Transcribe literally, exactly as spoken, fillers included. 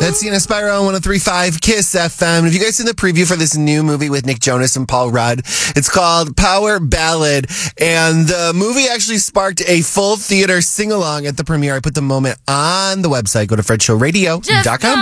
Betsy and Aspiro on one oh three point five Kiss F M. Have you guys seen the preview for this new movie with Nick Jonas and Paul Rudd? It's called Power Ballad, and the movie actually sparked a full theater sing-along at the premiere. I put the moment on the website. Go to fred show radio dot com.